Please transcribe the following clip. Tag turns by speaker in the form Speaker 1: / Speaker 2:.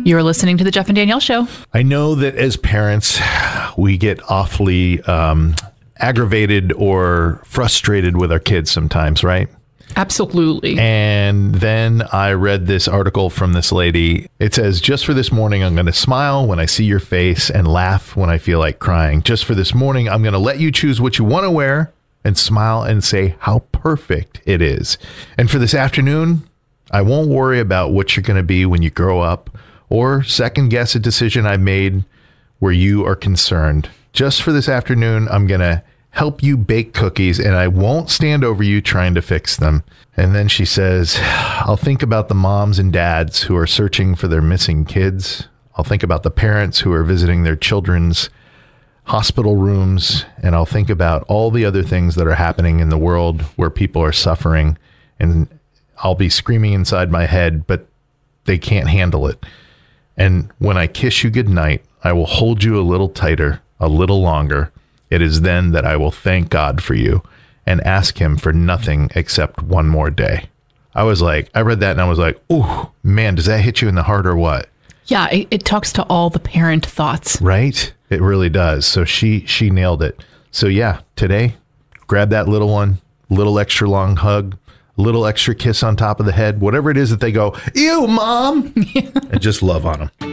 Speaker 1: You're listening to the Jeff and Danielle Show.
Speaker 2: I know that as parents, we get awfully aggravated or frustrated with our kids sometimes, right?
Speaker 1: Absolutely.
Speaker 2: And then I read this article from this lady. It says, just for this morning, I'm going to smile when I see your face and laugh when I feel like crying. Just for this morning, I'm going to let you choose what you want to wear and smile and say how perfect it is. And for this afternoon, I won't worry about what you're going to be when you grow up or second guess a decision I made where you are concerned. Just for this afternoon, I'm going to help you bake cookies and I won't stand over you trying to fix them. And then she says, I'll think about the moms and dads who are searching for their missing kids. I'll think about the parents who are visiting their children's hospital rooms. And I'll think about all the other things that are happening in the world where people are suffering. And I'll be screaming inside my head, but they can't handle it. And when I kiss you goodnight, I will hold you a little tighter, a little longer. It is then that I will thank God for you and ask him for nothing except one more day. I read that and I was like, oh man, does that hit you in the heart or what?
Speaker 1: Yeah, it talks to all the parent thoughts.
Speaker 2: Right? It really does. So she nailed it. So yeah, today, grab that little one, little extra long hug, little extra kiss on top of the head, whatever it is that they go, ew, mom, and just love on them.